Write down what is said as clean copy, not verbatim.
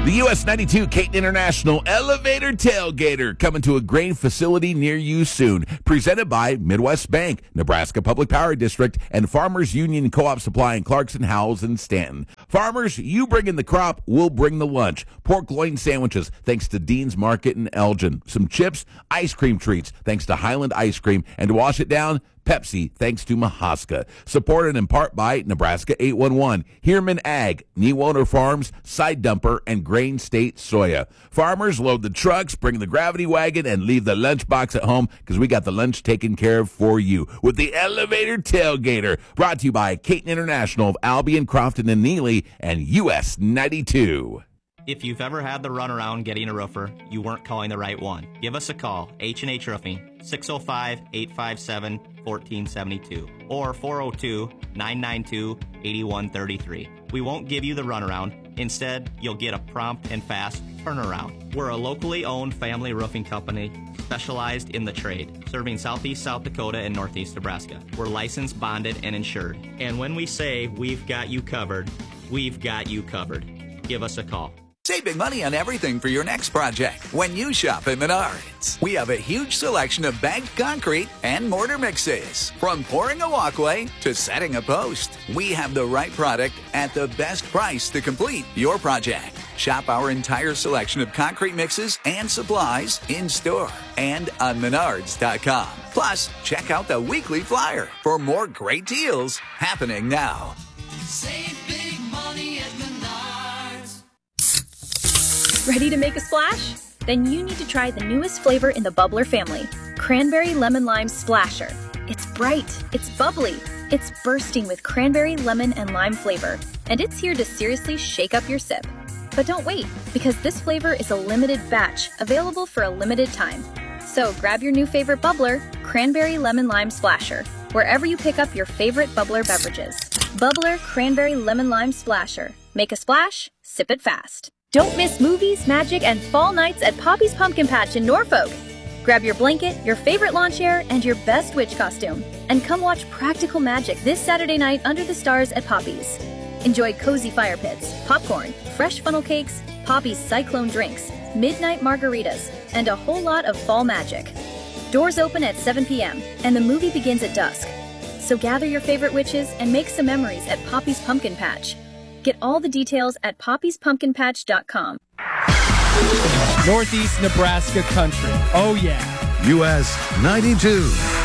The US 92 Caton International Elevator Tailgater coming to a grain facility near you soon. Presented by Midwest Bank, Nebraska Public Power District, and Farmers Union Co-op Supply in Clarkson, Howells, and Stanton. Farmers, you bring in the crop, we'll bring the lunch. Pork loin sandwiches, thanks to Dean's Market in Elgin. Some chips, ice cream treats, thanks to Highland Ice Cream. And to wash it down, Pepsi, thanks to Mahaska. Supported in part by Nebraska 811, Heerman Ag, Newater Farms, Side Dumper, and Grain State Soya. Farmers, load the trucks, bring the gravity wagon, and leave the lunchbox at home because we got the lunch taken care of for you with the Elevator Tailgater. Brought to you by Caton International of Albion, Crofton, and Neely, and US 92. If you've ever had the runaround getting a roofer, you weren't calling the right one. Give us a call, H&H Roofing, 605-857-1472 or 402-992-8133. We won't give you the runaround. Instead, you'll get a prompt and fast turnaround. We're a locally owned family roofing company specialized in the trade, serving southeast South Dakota and northeast Nebraska. We're licensed, bonded, and insured. And when we say we've got you covered, we've got you covered. Give us a call. Save big money on everything for your next project when you shop at Menards. We have a huge selection of bagged concrete and mortar mixes. From pouring a walkway to setting a post, we have the right product at the best price to complete your project. Shop our entire selection of concrete mixes and supplies in store and on Menards.com. Plus, check out the weekly flyer for more great deals happening now. Save big money at Menards. Ready to make a splash? Then you need to try the newest flavor in the Bubbler family, Cranberry Lemon Lime Splasher. It's bright, it's bubbly, it's bursting with cranberry, lemon, and lime flavor, and it's here to seriously shake up your sip. But don't wait, because this flavor is a limited batch, available for a limited time. So grab your new favorite bubbler, Cranberry Lemon Lime Splasher, wherever you pick up your favorite bubbler beverages. Bubbler Cranberry Lemon Lime Splasher. Make a splash, sip it fast. Don't miss movies, magic, and fall nights at Poppy's Pumpkin Patch in Norfolk. Grab your blanket, your favorite lawn chair, and your best witch costume, and come watch practical magic this Saturday night under the stars at Poppy's. Enjoy cozy fire pits, popcorn, fresh funnel cakes, Poppy's Cyclone drinks, midnight margaritas, and a whole lot of fall magic. Doors open at 7 p.m., and the movie begins at dusk. So gather your favorite witches and make some memories at Poppy's Pumpkin Patch. Get all the details at poppyspumpkinpatch.com. Northeast Nebraska country. Oh, yeah. US 92.